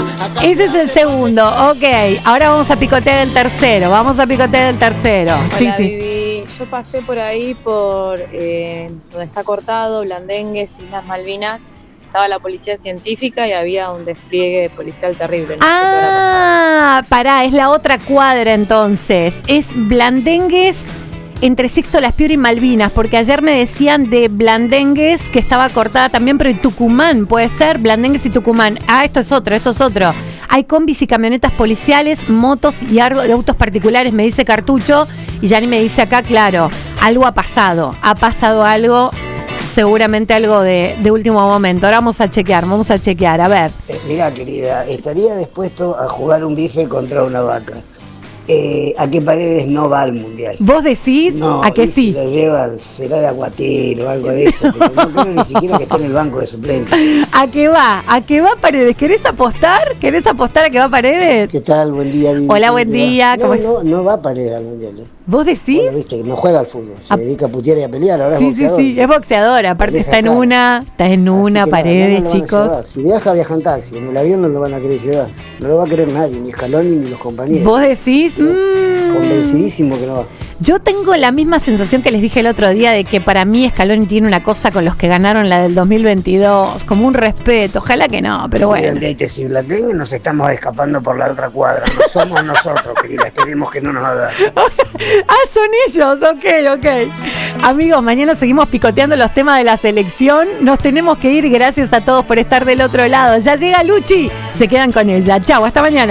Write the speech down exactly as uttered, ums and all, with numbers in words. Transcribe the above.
Ese es el segundo, ok. Ahora vamos a picotear el tercero. Vamos a picotear el tercero. Hola, Sí, sí. Vivi. Yo pasé por ahí, por eh, donde está cortado, Blandengues, Islas Malvinas. Estaba la policía científica y había un despliegue policial terrible. No sé qué habrá pasado. Ah, pará, es la otra cuadra entonces. Es Blandengues entre Sixto Las Piedras y Malvinas, porque ayer me decían de Blandengues que estaba cortada también, pero en Tucumán, puede ser, Blandengues y Tucumán. Ah, esto es otro, esto es otro. Hay combis y camionetas policiales, motos y autos particulares, me dice Cartucho, y Yani me dice acá, claro, algo ha pasado, ha pasado algo, seguramente algo de, de último momento. Ahora vamos a chequear, vamos a chequear, a ver. Eh, mirá, querida, estaría dispuesto a jugar un bife contra una vaca. Eh, ¿A qué Paredes no va al mundial? ¿Vos decís? No, ¿A qué y sí? Si lo llevan, será de aguatero o algo de eso, pero no creo ni siquiera que esté en el banco de suplentes. ¿A qué va? ¿A qué va Paredes? ¿Querés apostar? ¿Querés apostar a que va Paredes? ¿Qué tal? Buen día. Vivi. Hola, ¿Cómo buen te día. va? No, ¿Cómo es? no, no va Paredes al mundial. ¿eh? ¿Vos decís? Bueno, viste, que no juega al fútbol, se Ah. dedica a putear y a pelear, ahora Sí, es sí, boxeador. sí, es boxeadora. Aparte Con esa está en cara. una, está en una, Así que nada, Paredes, no, no lo van a chicos. llevar. Si viaja, viaja en taxi, en el avión no lo van a querer llevar. No lo va a querer nadie, ni Scaloni ni los compañeros. ¿Vos decís? Sí. Mm. Convencidísimo que no va. Yo tengo la misma sensación que les dije el otro día de que para mí Scaloni tiene una cosa con los que ganaron la del dos mil veintidós, como un respeto. Ojalá que no, pero bueno. Leite, si Blandengue nos estamos escapando por la otra cuadra. No somos nosotros, querida. Esperemos que no nos haga. Ah, son ellos, ok, ok. Amigos, mañana seguimos picoteando los temas de la selección. Nos tenemos que ir, gracias a todos por estar del otro lado. Ya llega Luchi, se quedan con ella. Chau, hasta mañana.